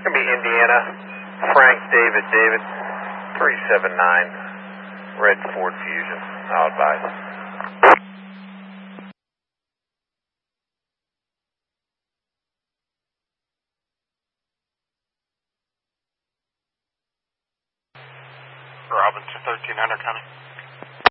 Gonna be Indiana, Frank David David, 379, red Ford Fusion. I'll advise. Robinson 1300 coming.